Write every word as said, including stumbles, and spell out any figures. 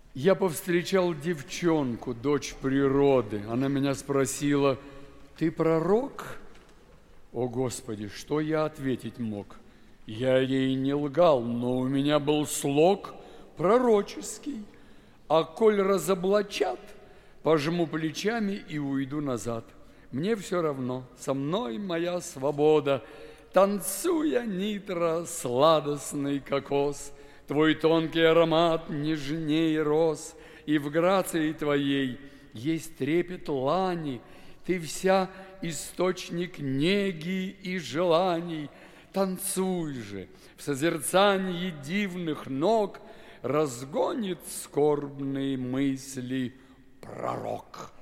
Я повстречал девчонку, дочь природы. Она меня спросила: ты пророк? О, Господи, что я ответить мог? Я ей не лгал, но у меня был слог пророческий. А коль разоблачат, пожму плечами и уйду назад. Мне все равно, со мной моя свобода. Танцуя, нитро, сладостный кокос, твой тонкий аромат нежнее роз, и в грации твоей есть трепет лани. Ты вся источник неги и желаний. Танцуй же, в созерцании дивных ног разгонит скорбные мысли пророк.